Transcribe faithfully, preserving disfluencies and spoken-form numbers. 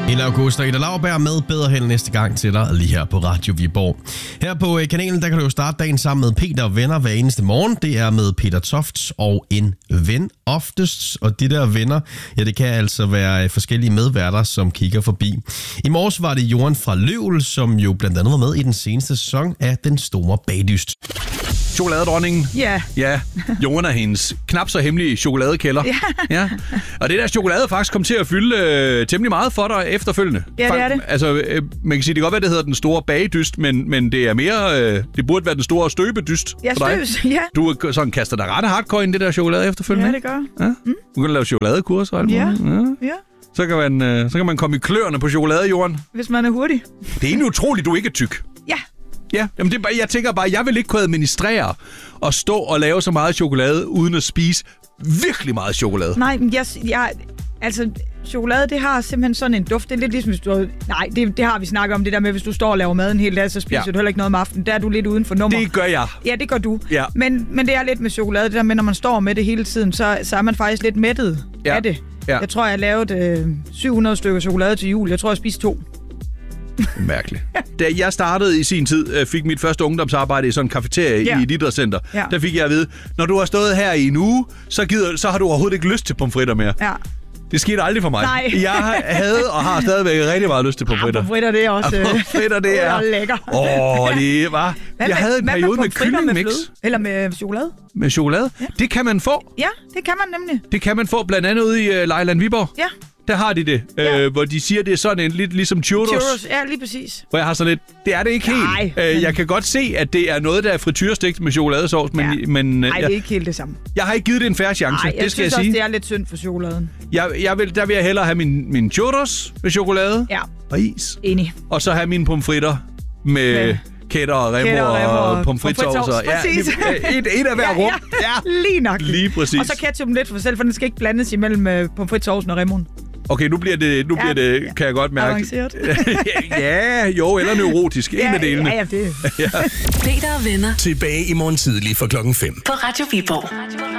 Ella August og Ida Lauberg med Bedre Held næste gang til dig lige her på Radio Viborg. Her på kanalen, der kan du jo starte dagen sammen med Peter og venner hver eneste morgen. Det er med Peter Toft og en ven oftest. Og de der venner, ja, det kan altså være forskellige medværter, som kigger forbi. I morges var det Jorden fra Løvel, som jo blandt andet var med i den seneste sæson af Den Store Bagdyst. Chokoladedronningen. Ja. Ja, Jorden er hendes knap så hemmelige chokoladekælder. Ja. Ja. Og det der chokolade faktisk kom til at fylde øh, temmelig meget for dig efterfølgende. Ja, det er det. Altså, øh, man kan sige, det kan godt være, det hedder Den Store Bagdyst, men, men det er mere, øh, det burde være Den Store Støbedyst Ja, for dig. støbes, ja. Du sådan kaster dig ret hardcore ind i det der chokolade efterfølgende. Ja, det gør. Ja? Mm. Du kan lave chokoladekurser og alt Ja. muligt. Ja. Ja, Så kan, man, øh, så kan man komme i kløerne på chokoladejorden. hvis man er hurtig. Det er egentlig utroligt, du ikke er tyk. Ja. Ja, jamen det er bare, jeg tænker bare, jeg vil ikke kunne administrere og stå og lave så meget chokolade, uden at spise virkelig meget chokolade. Nej, men jeg, jeg, altså, chokolade, det har simpelthen sådan en duft. Det er lidt ligesom, hvis du... Nej, det, det har vi snakket om, det der med, hvis du står og laver mad en hel dag, så spiser Ja. du heller ikke noget om aftenen. Der er du lidt uden for nummer. Det gør jeg. Ja, det gør du. Ja. Men, men det er lidt med chokolade, det der med, når man står med det hele tiden, så, så er man faktisk lidt mættet Ja. af det. Ja. Jeg tror, jeg lavede øh, syv hundrede stykker chokolade til jul. Jeg tror, jeg spiste to. Mærkeligt. Da jeg startede i sin tid, øh, fik mit første ungdomsarbejde i sådan en kafeterie Ja. i et idrætscenter. Ja. Der fik jeg at vide, når du har stået her i en uge, så, gider, så har du overhovedet ikke lyst til pomfritter mere. Ja. Det skete aldrig for mig. Nej. Jeg havde og har stadigvæk rigtig meget lyst til pomfritter. Ja, pomfritter, det er også... Ja, pomfritter, det er... lækker. Åh, det var... Jeg havde en periode med kyllingmix. Eller med chokolade? Med chokolade. Ja. Det kan man få. Ja, det kan man nemlig. Det kan man få blandt andet ude i uh, Lejland Viborg. Ja. Der har de det, Ja. øh, hvor de siger, det er sådan en lidt ligesom churros. Churros, ja, lige præcis. Hvor jeg har sådan lidt, det er det ikke Nej, helt. Øh, men- jeg kan godt se, at det er noget, der er frityrestegt med chokoladesauce, men, Ja. men øh, Nej, det er jeg, ikke helt det samme. jeg har ikke givet det en færre chance, Nej, jeg det skal synes jeg også, sige. det er lidt synd for chokoladen. Jeg, jeg vil, der vil jeg hellere have min, min churros med chokolade Ja, og is, enig. og så have mine pomfritter med... Med- kætter og remmer Kætter og remmer og og pomfritsaucer. pomfritsauce, præcis. Ja, et, et af hver Ja, rum. ja. Lige nok. Lige præcis. Og så ketchup lidt for sig selv, for den skal ikke blandes imellem øh, pomfritsaucen og remmen. Okay, nu bliver det, nu Ja. bliver det, kan jeg godt mærke. Avanceret. Ja, jo, eller neurotisk. En Ja, af delene. ja, ja, det. Peter og venner Tilbage i morgen tidlig fra klokken fem. på Radio Viborg.